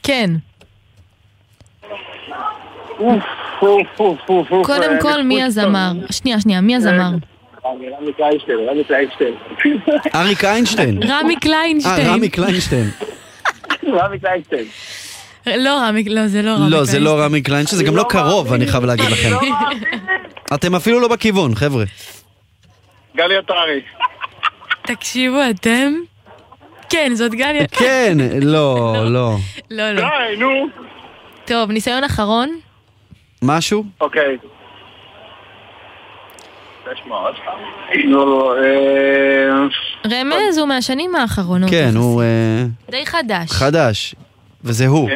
כן. קודם כל, מי הזמר? שנייה, מי הזמר? אריק איינשטיין. רמי קליינשטיין. רמי קליינשטיין. לא, זה לא רמי. לא, זה לא רמי קליינשטיין, זה גם לא קרוב, אני חייב להגיד לכם. אתם אפילו לא בכיוון, חבר'ה. גלי עטרי. תקשיבו, אתם? כן, זאת גלי. כן, לא. לא. די, נו. טוב, ניסיון אחרון. משהו? אוקיי. לא, רמז הוא מהשנים האחרונות. כן, הוא די חדש. חדש, וזה הוא.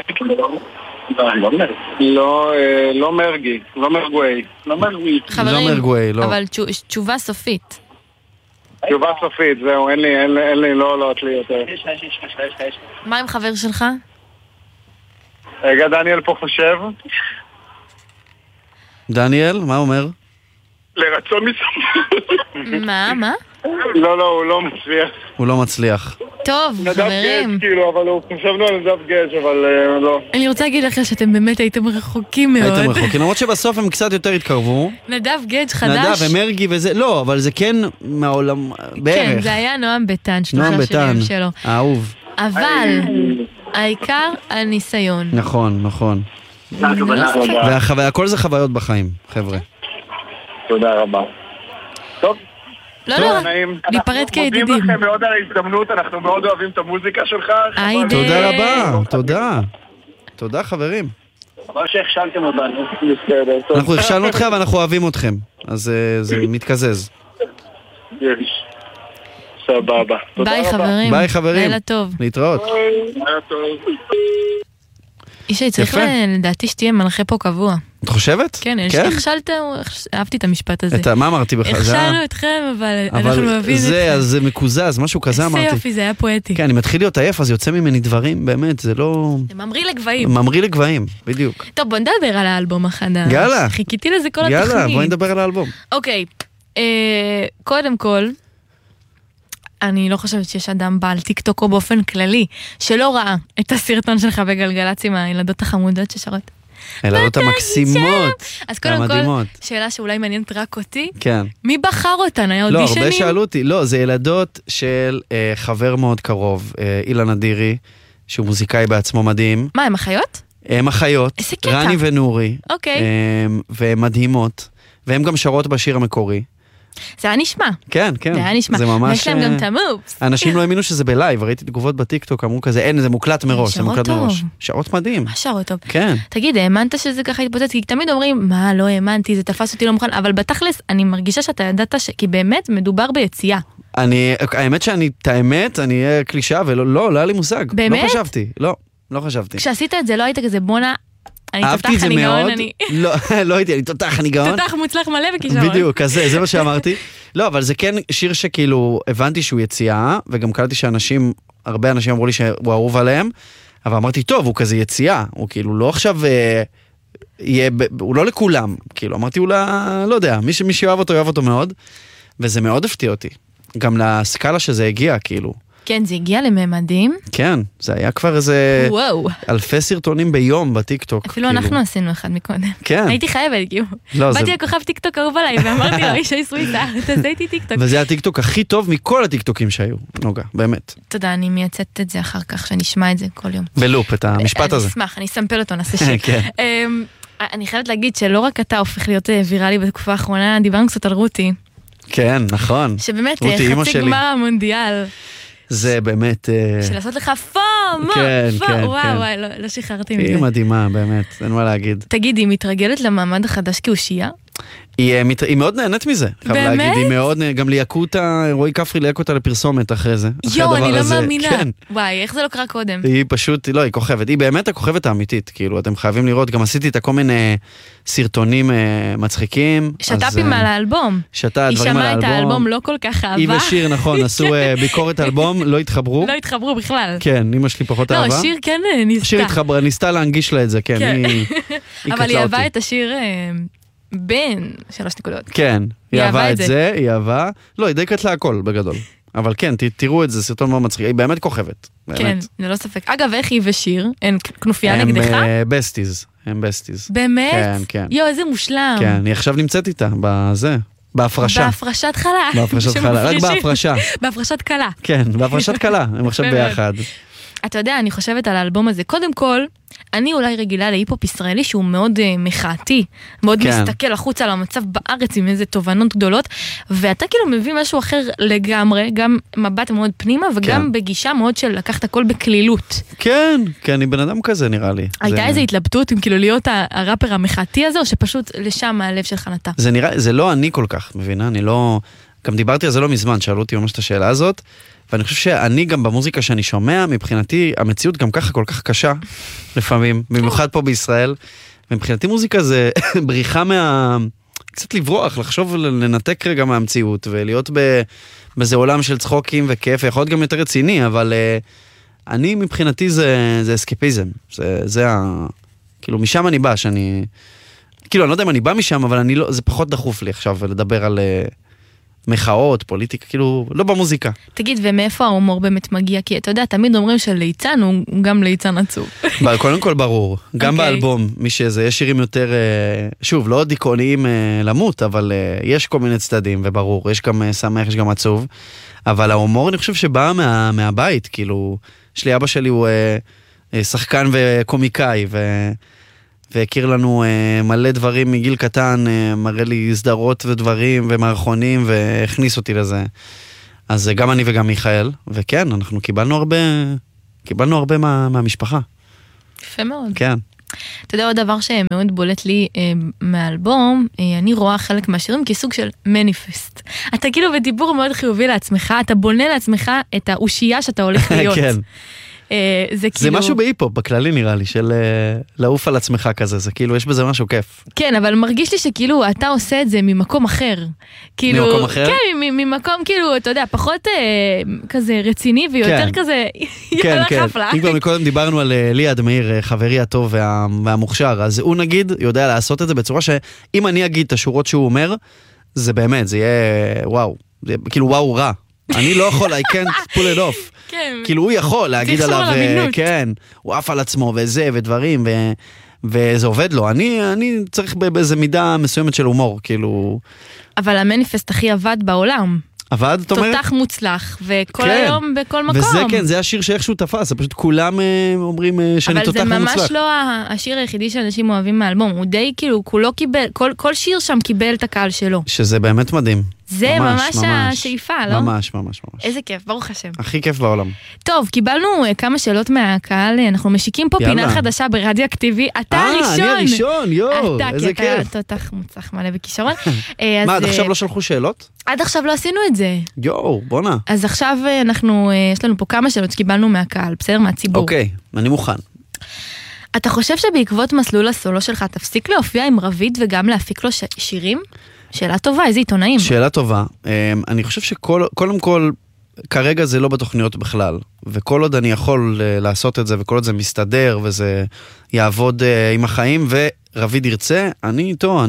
לא מרגי, לא מרגווי. חברים, מרגווי, לא. אבל תשובה סופית. תשובה סופית, זהו, אין לי, לא לי יותר. מה עם חבר שלך? רגע, דניאל פה חושב. דניאל, מה אומר? לרצון מסוים. מה? לא, הוא לא מצליח. הוא לא מצליח. טוב, נדב חברים. גז, כאילו, אבל חשבנו על נדב גז, אבל לא. אני רוצה להגיד לך שאתם באמת הייתם רחוקים מאוד. הייתם רחוקים, למרות שבסוף הם קצת יותר התקרבו. נדב גדג' חדש. נדב ומרגי וזה, לא, אבל זה כן מהעולם, בערך. כן, זה היה נועם ביטן, נועם ביטן, שלו. האהוב. אבל העיקר הניסיון. נכון. והכל זה חוויות בחיים, חבר'ה. תודה רבה. טוב. לא, ניפרד כידידים. אנחנו מודים לכם מאוד על ההזדמנות, אנחנו מאוד אוהבים את המוזיקה שלך. תודה רבה, תודה חברים. מה שהכשלתם אותנו. אנחנו הכשלנו אתכם ואנחנו אוהבים אתכם, אז זה מתקזז. סבבה. ביי חברים. לילה טוב. להתראות. לילה טוב. אישי, צריך לדעתי שתהיה מנחה פה קבוע. את חושבת? כן, הכשלת, אהבתי את המשפט הזה. מה אמרתי בכלל? הכשלנו אתכם, אבל אנחנו אוהבים אתכם. זה מקוזז, משהו כזה אמרתי. איזה יופי, זה היה פואטי. כן, אני מתחיל להיות עייף, אז יוצא ממני דברים, באמת, זה לא... זה ממריא לגבהים. בדיוק. טוב, בוא נדבר על האלבום החדש. יאללה. חיכיתי לזה כל התוכנית. יאללה, בואי נדבר על האלבום. אוקיי, קודם כל, אני לא חושבת שיש אדם בעל טיק טוק או באופן כללי, שלא ראה את הסרטון שלך בגלגלצ עם הילדות החמודות ששרות. הילדות המקסימות. אז קודם כל, שאלה שאולי מעניינת רק אותי. כן. מי בחר אותן? היה אודישנים? לא, הרבה שאלו אותי. לא, זה ילדות של חבר מאוד קרוב, אילן אדירי, שהוא מוזיקאי בעצמו מדהים. מה, הם אחיות? הם אחיות. איזה קטע. רני ונורי. אוקיי. והן מדהימות. והן גם שרות בשיר המקורי. זה היה נשמע. כן. זה היה נשמע. זה ממש... ויש להם גם את המובס. אנשים לא האמינו שזה בלייב, ראיתי תגובות בטיקטוק, אמרו כזה, אין, זה מוקלט מראש, זה מוקלט מראש. שרות מדהים. מה שרות טוב? כן. תגיד, האמנת שזה ככה התפוצץ? כי תמיד אומרים, מה, לא האמנתי, זה תפס אותי לא מוכן, אבל בתכלס, אני מרגישה שאתה ידעת כי באמת מדובר ביציאה. האמת אני אהיה קלישה, ולא היה לי מושג. באמת? לא חשבתי, לא חשבתי. כשעשית את זה, לא היית כזה, בונה, אני אהבתי את זה מאוד, לא הייתי, אני תותח, אני גאון. תותח מוצלח מלא וכישרון. בדיוק, זה מה שאמרתי. לא, אבל זה כן שיר שכאילו הבנתי שהוא יציאה, וגם קלטתי הרבה אנשים אמרו לי שהוא אהוב עליהם, אבל אמרתי, טוב, הוא כזה יציאה, הוא כאילו לא עכשיו, הוא לא לכולם, כאילו, אמרתי, הוא לא יודע, מי שאוהב אותו, אוהב אותו מאוד, וזה מאוד הפתיע אותי. גם לסקאלה שזה הגיע, כאילו. כן, זה הגיע לממדים. כן, זה היה כבר איזה אלפי סרטונים ביום בטיקטוק. אפילו אנחנו עשינו אחד מקודם. כן. הייתי חייבת, כאילו. באתי הכוכב טיקטוק אהוב עליי, ואמרתי לו, אישי סוויטה, תעשה איתי טיקטוק. וזה הטיקטוק הכי טוב מכל הטיקטוקים שהיו, נוגה, באמת. תודה, אני מייצאת את זה אחר כך, שנשמע את זה כל יום. בלופ, את המשפט הזה. אני אשמח, אני אסמפל אותו, נעשה שיר. אני חייבת להגיד שלא רק אתה הופך להיות ויראלי בתקופה האחרונה, דיברנו קצת על רותי. כן, נכון. שבאמת, חצי גמר המונדיאל. זה באמת... שלעשות לך פום, וואי, לא שחררתי מזה. היא מדהימה, באמת, אין מה להגיד. תגיד, היא מתרגלת למעמד החדש כאושייה? היא מאוד נהנית מזה. באמת? היא מאוד, גם ליעקו אותה, רועי כפרי ליעק אותה לפרסומת אחרי זה. יו, אני לא מאמינה. וואי, איך זה לא קרה קודם? היא פשוט, לא, היא כוכבת. היא באמת הכוכבת האמיתית, כאילו, אתם חייבים לראות, גם עשיתי את כל מיני סרטונים מצחיקים. שטאפים על האלבום. שטה דברים על האלבום. היא שמעה את האלבום לא כל כך אהבה. היא ושיר, נכון, עשו ביקורת אלבום, לא התחברו. לא התחברו בכלל. כן, אמא שלי פחות אהבה. לא, שיר כן ניסתה. שיר התחברה, ניסתה להנגיש לה את זה, כן. אבל היא אהבה את השיר בין 3 נקודות. כן, היא אהבה את זה, היא אהבה... לא, היא די קטלה הכל, בגדול. אבל כן, תראו את זה, סרטון מאוד מצחיק, היא באמת כוכבת. כן, ללא ספק. אגב, איך היא ושיר? הן כנופיה נגדך? הם בסטיז, הם בסטיז. באמת? כן, כן. יו, איזה מושלם. כן, היא עכשיו נמצאת איתה, בזה, בהפרשה. בהפרשת חלה. בהפרשת חלה, רק בהפרשה. בהפרשת קלה. כן, בהפרשת קלה, הם עכשיו ביחד. אתה יודע, אני חושבת על האלבום הזה. קודם כל, אני אולי רגילה להיפופ ישראלי שהוא מאוד מחאתי, מאוד מסתכל החוצה על המצב בארץ עם איזה תובנות גדולות, ואתה כאילו מביא משהו אחר לגמרי, גם מבט מאוד פנימה, וגם בגישה מאוד של לקחת הכל בכלילות. כן, כן, אני בן אדם כזה נראה לי. הייתה איזו התלבטות עם כאילו להיות הראפר המחאתי הזה, או שפשוט לשם הלב שלך נטע? זה לא אני כל כך, מבינה? אני לא... גם דיברתי על זה לא מזמן, שאלו אותי ממש את השאלה הזאת, ואני חושב שאני גם במוזיקה שאני שומע, מבחינתי המציאות גם ככה כל כך קשה, לפעמים, במיוחד פה בישראל, ומבחינתי מוזיקה זה בריחה קצת לברוח, לחשוב לנתק רגע מהמציאות, ולהיות בזה עולם של צחוקים וכיף, יכול להיות גם יותר רציני, אבל אני מבחינתי זה אסקפיזם, כאילו משם אני בא, כאילו אני לא יודע אם אני בא משם, אבל זה פחות דחוף לי עכשיו לדבר על... מחאות, פוליטיקה, כאילו, לא במוזיקה. תגיד, ומאיפה ההומור באמת מגיע? כי אתה יודע, תמיד אומרים שליצן הוא גם ליצן עצוב. קודם כל ברור, גם באלבום, מי שזה, יש שירים יותר, שוב, לא דיכאוניים למות, אבל יש כל מיני צדדים, וברור, יש גם שמח, יש גם עצוב, אבל ההומור אני חושב שבא מהבית, כאילו, שלי אבא שלי הוא שחקן וקומיקאי, והכיר לנו מלא דברים מגיל קטן, מראה לי סדרות ודברים ומערכונים, והכניס אותי לזה. אז גם אני וגם מיכאל, וכן, אנחנו קיבלנו הרבה מהמשפחה. יפה מאוד. כן. אתה יודע, עוד דבר שמאוד בולט לי מהאלבום, אני רואה חלק מהשירים כסוג של מניפסט. אתה כאילו בדיבור מאוד חיובי לעצמך, אתה בונה לעצמך את האושייה שאתה הולך להיות. כן. זה משהו בהיפופ בכללי נראה לי, של לעוף על עצמך כזה, זה כאילו, יש בזה משהו כיף. כן, אבל מרגיש לי שכאילו, אתה עושה את זה ממקום אחר. ממקום אחר? כן, ממקום כאילו, אתה יודע, פחות כזה רציני ויותר כזה, כן, כן. אם כבר מקודם דיברנו על ליעד מאיר, חברי הטוב והמוכשר, אז הוא נגיד יודע לעשות את זה בצורה שאם אני אגיד את השורות שהוא אומר, זה באמת, זה יהיה וואו, כאילו וואו רע. אני לא יכול, I can't pull it off. כאילו הוא יכול להגיד עליו, כן, הוא עף על עצמו וזה ודברים, וזה עובד לו. אני צריך באיזה מידה מסוימת של הומור, כאילו... אבל המניפסט הכי עבד בעולם. עבד, את אומרת? תותח מוצלח, וכל היום בכל מקום. וזה כן, זה השיר שאיכשהו תפס, זה פשוט כולם אומרים שאני תותח מוצלח. אבל זה ממש לא השיר היחידי שאנשים אוהבים מהאלבום, הוא די כאילו, כולו קיבל, כל שיר שם קיבל את הקהל שלו. שזה באמת מדהים. זה ממש השאיפה, לא? ממש, ממש, ממש. איזה כיף, ברוך השם. הכי כיף בעולם. טוב, קיבלנו כמה שאלות מהקהל, אנחנו משיקים פה פינה חדשה ברדיו אקטיבי, אתה הראשון. אני הראשון, יואו, איזה כיף. אתה תותח מוצלח מלא בכישרון. מה, עד עכשיו לא שלחו שאלות? עד עכשיו לא עשינו את זה. יואו, בונה. אז עכשיו יש לנו פה כמה שאלות שקיבלנו מהקהל, בסדר? מהציבור. אוקיי, אני מוכן. אתה חושב שבעקבות מסלול הסולו שלך תפסיק להופיע עם רביד וגם להפיק לו שירים? שאלה טובה, איזה עיתונאים. שאלה טובה. אני חושב שקודם כל, כרגע זה לא בתוכניות בכלל, וכל עוד אני יכול לעשות את זה, וכל עוד זה מסתדר, וזה יעבוד עם החיים, ורביד ירצה, אני איתו,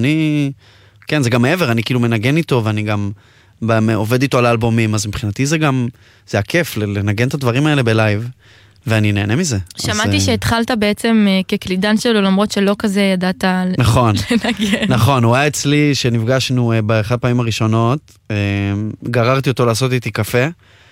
כן, זה גם מעבר, אני כאילו מנגן איתו, ואני גם עובד איתו על האלבומים, אז מבחינתי זה גם, זה הכיף לנגן את הדברים האלה בלייב, ואני נהנה מזה. שמעתי שהתחלת בעצם כקלידן שלו, למרות שלא כזה ידעת נכון, לנגן. נכון, הוא היה אצלי שנפגשנו באחת הפעמים הראשונות, גררתי אותו לעשות איתי קפה,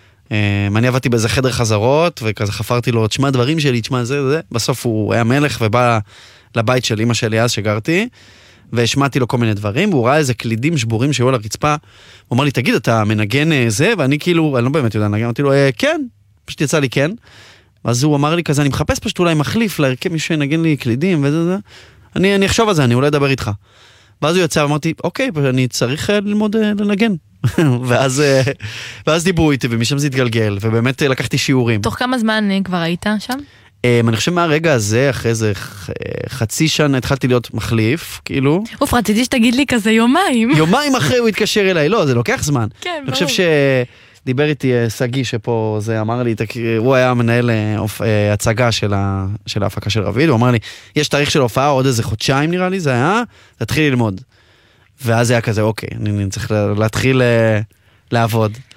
אני עבדתי באיזה חדר חזרות, וכזה חפרתי לו, תשמע דברים שלי, תשמע זה, בסוף הוא היה מלך ובא לבית של אמא שלי אז שגרתי, והשמעתי לו כל מיני דברים, והוא ראה איזה קלידים שבורים שהיו על הרצפה, הוא אמר לי, תגיד, אתה מנגן זה? ואני כאילו, אני לא באמת יודע, נגנתי לו, כן, פשוט יצא לי כן, אז הוא אמר לי כזה, אני מחפש פשוט אולי מחליף להרכב מישהו ינגן לי קלידים וזה, אני אחשוב על זה, אני אולי אדבר איתך. ואז הוא יצא ואמרתי, אוקיי, אני צריך ללמוד לנגן. ואז דיברו איתי, ומשם זה התגלגל, ובאמת לקחתי שיעורים. תוך כמה זמן כבר היית שם? אני חושב מהרגע הזה, אחרי איזה חצי שנה התחלתי להיות מחליף, כאילו. אוף, רציתי שתגיד לי כזה יומיים. יומיים אחרי הוא התקשר אליי, לא, זה לוקח זמן. כן, ברור. אני חושב דיבר איתי סגי שפה, זה אמר לי, הוא היה מנהל הצגה של ההפקה של רביד, הוא אמר לי, יש תאריך של הופעה, עוד איזה חודשיים נראה לי, זה היה, תתחיל ללמוד. ואז היה כזה, אוקיי, אני צריך להתחיל לעבוד.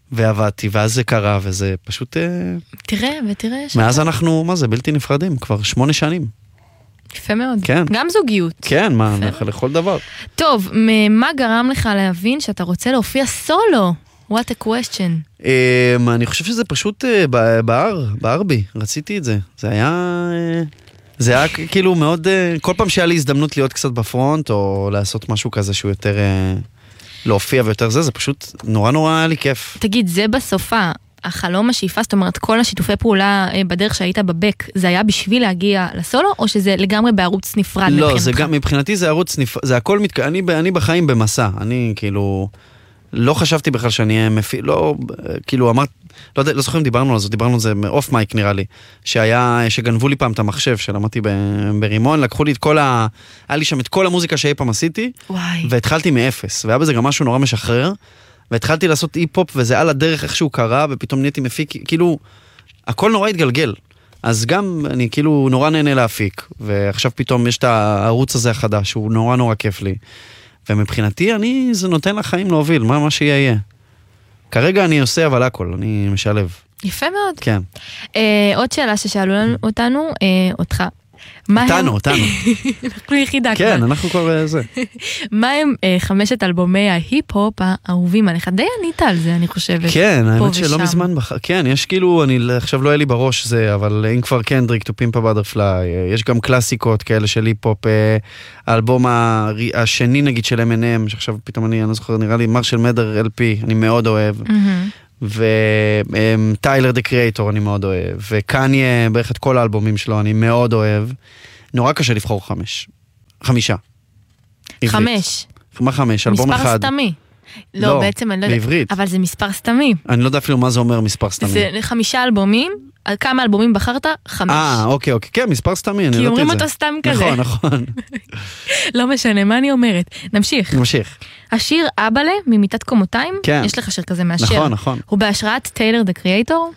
ועבדתי, ואז זה קרה, וזה פשוט... תראה. מאז אנחנו, מה זה, בלתי נפרדים, כבר 8 שנים. יפה מאוד. כן. גם זוגיות. כן, מה, לכל דבר. טוב, מה גרם לך להבין שאתה רוצה להופיע סולו? What a question. אני חושב שזה פשוט בער בי, רציתי את זה. זה היה כאילו מאוד, כל פעם שהיה לי הזדמנות להיות קצת בפרונט, או לעשות משהו כזה שהוא יותר להופיע ויותר זה פשוט נורא היה לי כיף. תגיד, זה בסופה, החלום השאיפה, זאת אומרת, כל השיתופי פעולה בדרך שהיית בבק, זה היה בשביל להגיע לסולו, או שזה לגמרי בערוץ נפרד מבחינתך? לא, זה גם, מבחינתי זה ערוץ נפרד, זה הכל, אני בחיים במסע, אני כאילו, לא חשבתי בכלל שאני אהיה מפיק, לא, כאילו אמרת, לא זוכרים, דיברנו על זה אוף מייק נראה לי, שגנבו לי פעם את המחשב, שלמדתי ברימון, לקחו לי היה לי שם את כל המוזיקה שאי פעם עשיתי, והתחלתי מאפס, והיה בזה גם משהו נורא משחרר, והתחלתי לעשות אי-פופ, וזה על הדרך איך שהוא קרה, ופתאום נהייתי מפיק, כאילו, הכל נורא התגלגל. אז גם אני כאילו נורא נהנה להפיק, ועכשיו פתאום יש את הערוץ הזה החדש, שהוא נורא כיף לי. ומבחינתי זה נותן לחיים להוביל, מה שיהיה. כרגע אני עושה, אבל הכל, אני משלב. יפה מאוד. כן. עוד שאלה ששאלו אותנו, אותך. אותנו. אנחנו יחידה כבר. כן, אנחנו כבר זה. מה הם 5 אלבומי ההיפ-הופ האהובים עליך? די ענית על זה, אני חושבת. כן, האמת שלא מזמן, כן, יש כאילו, עכשיו לא היה לי בראש זה, אבל אם כבר קנדריק, To Pimp a Butterfly, יש גם קלאסיקות כאלה של היפ-הופ, האלבום השני נגיד של M&M, שעכשיו פתאום אני לא זוכר, נראה לי מרשל מדר LP, אני מאוד אוהב. וטיילר דה קריאטור אני מאוד אוהב, וקניה בערך את כל האלבומים שלו אני מאוד אוהב. נורא קשה לבחור 5. 5. 5. מה 5? אלבום אחד. מספר סתמי. לא, בעצם אני לא יודעת. בעברית. אבל זה מספר סתמי. אני לא יודע אפילו מה זה אומר מספר סתמי. זה 5 אלבומים, על כמה אלבומים בחרת? 5. אוקיי, כן, מספר סתמי, אני כי יודעת את זה. אומרים אותו סתם כזה. נכון. לא משנה, מה אני אומרת? נמשיך. השיר אבאלה ממיטת קומותיים, יש לך שיר כזה מהשיר. נכון. הוא בהשראת טיילר דה קריאטור?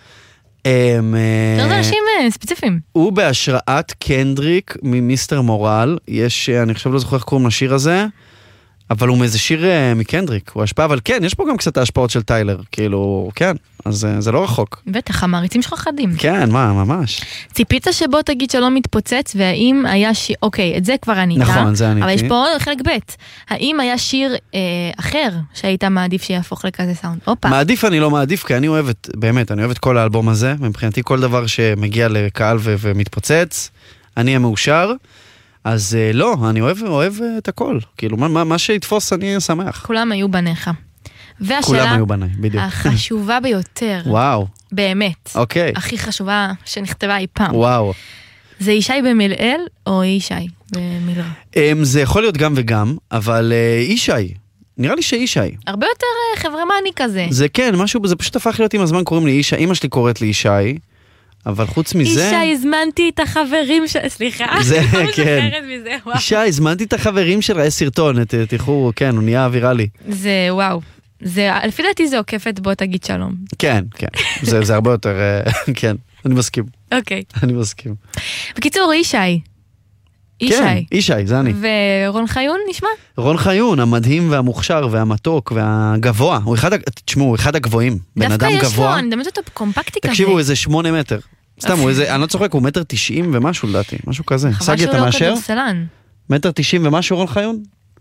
זה אנשים ספציפיים. הוא בהשראת קנדריק ממיסטר מורל, אני חושב לא זוכר איך קוראים לשיר הזה, אבל הוא מאיזה שיר מקנדריק, הוא השפעה, אבל כן, יש פה גם קצת ההשפעות של טיילר, כאילו, כן, אז זה לא רחוק. בטח, המעריצים שלך חדים. כן, ממש. ציפית שבו תגיד שלא מתפוצץ, והאם היה שיר, אוקיי, את זה כבר ענית. נכון, זה עניתי. אבל יש פה עוד חלק ב'. האם היה שיר אחר שהיית מעדיף שיהפוך לכזה סאונד? מעדיף אני לא מעדיף, כי אני אוהבת, באמת, אני אוהבת כל האלבום הזה, מבחינתי כל דבר שמגיע לקהל ומתפוצץ, אני אהיה מאושר. אז לא, אני אוהב את הכל. כאילו, מה שיתפוס אני שמח. כולם היו בניך. כולם היו בני, בדיוק. החשובה ביותר. וואו. באמת. אוקיי. הכי חשובה שנכתבה אי פעם. וואו. זה ישי במילאל או ישי במילרע? זה יכול להיות גם וגם, אבל ישי. נראה לי שישי. הרבה יותר חברמני כזה. זה כן, משהו, זה פשוט הפך להיות עם הזמן קוראים לי ישי. אמא שלי קוראת לי ישי. אבל חוץ מזה... אישה, הזמנתי את החברים של... סליחה. זה, כן. אישה, הזמנתי את החברים של סרטון, תראו, כן, הוא נהיה ויראלי. זה, וואו. לפי דעתי זה עוקפת, בוא תגיד שלום. כן. זה הרבה יותר... כן, אני מסכים. אוקיי. אני מסכים. בקיצור, ישי. כן, ישי, זה אני. ורון חיון נשמע? רון חיון, המדהים והמוכשר והמתוק והגבוה. תשמעו, הוא אחד הגבוהים. בן אדם גבוה. דווקא יש לו, אני דמת אותו קומפקטי כזה. תקשיבו, איזה 8 מטר. סתם, אני לא צוחק, הוא 1.90 ומשהו לדעתי. משהו כזה. חבל שהוא לא כדורסלן. 1.90 ומשהו רון חיון?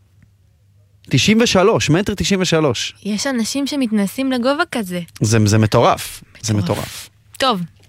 93, 1.93. יש אנשים שמתנסים לגובה כזה. זה מטורף. זה מטורף. טוב.